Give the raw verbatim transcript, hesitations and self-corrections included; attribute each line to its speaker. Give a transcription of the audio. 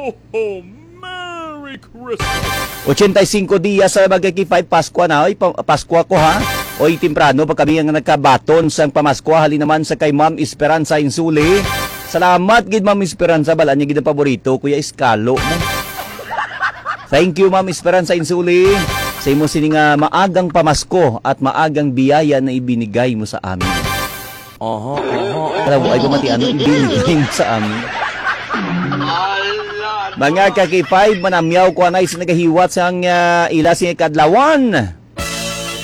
Speaker 1: ho, ho! Merry Christmas!
Speaker 2: eighty-five dias sa magkikipay Pasko na. Oy, pa- Pasko ko ha. Oy, temprano pag kami ang nagkabaton sa pamasko. Hali naman sa kay Ma'am Esperanza Insuli. Salamat gid Ma'am Esperanza. Balaan niya gid ang paborito. Kuya Iskalo. Thank you Ma'am Esperanza Insuli. Sa imo sini nga maagang pamasko at maagang biyaya na ibinigay mo sa amin.
Speaker 3: Oho, oho.
Speaker 2: Alam mo, ay bumati ano ibinigay mo sa amin. Mga kakipay, manamyaw ko anay sa nagahiwat sa uh, ila siya kadlawan.